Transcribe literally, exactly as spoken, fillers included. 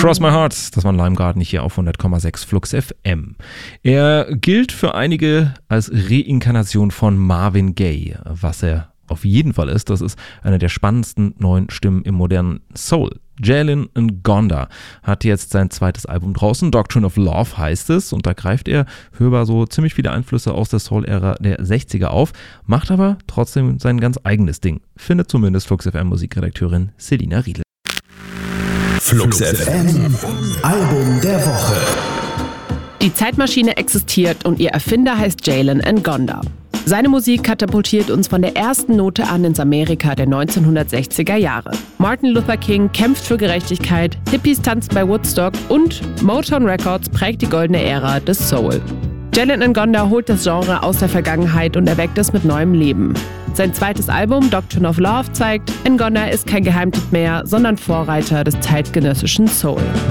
Cross My Heart, das war Lime Garden hier auf hundert Komma sechs Flux F M. Er gilt für einige als Reinkarnation von Marvin Gaye. Was er auf jeden Fall ist, das ist eine der spannendsten neuen Stimmen im modernen Soul. Jalen Ngonda hat jetzt sein zweites Album draußen, Doctrine of Love heißt es, und da greift er hörbar so ziemlich viele Einflüsse aus der Soul-Ära der sechziger auf, macht aber trotzdem sein ganz eigenes Ding, findet zumindest Flux F M Musikredakteurin Selina Riedl. Flux F M, Album der Woche. Die Zeitmaschine existiert und ihr Erfinder heißt Jalen Ngonda. Seine Musik katapultiert uns von der ersten Note an ins Amerika der neunzehnhundertsechziger Jahre. Martin Luther King kämpft für Gerechtigkeit, Hippies tanzen bei Woodstock und Motown Records prägt die goldene Ära des Soul. Jalen Ngonda holt das Genre aus der Vergangenheit und erweckt es mit neuem Leben. Sein zweites Album Doctrine of Love zeigt, Ngonda ist kein Geheimtipp mehr, sondern Vorreiter des zeitgenössischen Soul.